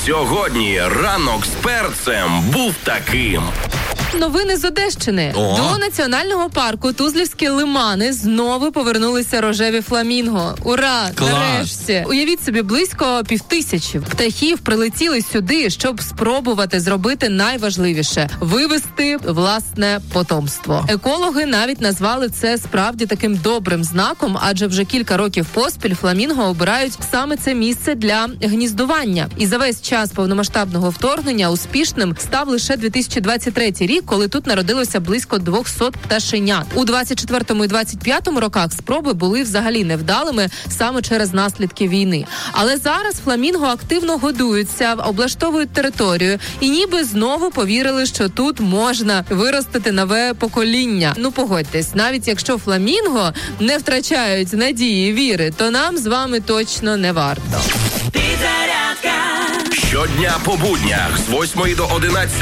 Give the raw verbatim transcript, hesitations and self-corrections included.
Сьогодні ранок з перцем був таким. Новини з Одещини. О. До національного парку Тузлівські лимани знову повернулися рожеві фламінго. Ура! Клас! Нарешті! Уявіть собі, близько півтисячі птахів прилетіли сюди, щоб спробувати зробити найважливіше – вивести власне потомство. Екологи навіть назвали це справді таким добрим знаком, адже вже кілька років поспіль фламінго обирають саме це місце для гніздування. І за весь час повномасштабного вторгнення успішним став лише дві тисячі двадцять третій рік, коли тут народилося близько двісті пташенят. У двадцять четвертому і двадцять п'ятому роках спроби були взагалі невдалими саме через наслідки війни. Але зараз фламінго активно годуються, облаштовують територію і ніби знову повірили, що тут можна виростити нове покоління. Ну погодьтесь, навіть якщо фламінго не втрачають надії і віри, то нам з вами точно не варто. Щодня по буднях з восьмої до одинадцятої